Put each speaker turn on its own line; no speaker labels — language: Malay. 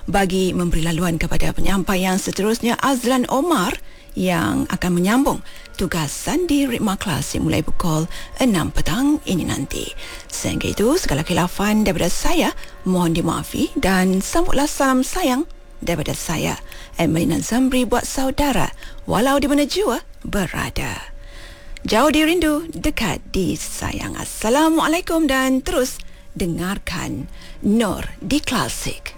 bagi memberi laluan kepada penyampai yang seterusnya, Azlan Omar, yang akan menyambung tugasan di ritma klasik mulai pukul 6 petang ini nanti. Sehingga itu, segala khilafan daripada saya mohon dimaafi dan sambutlah salam sayang daripada saya, Emelina Zamri, buat saudara walau di mana jua berada. Jauh di rindu, dekat di sayang. Assalamualaikum dan terus dengarkan Nur di Klasik.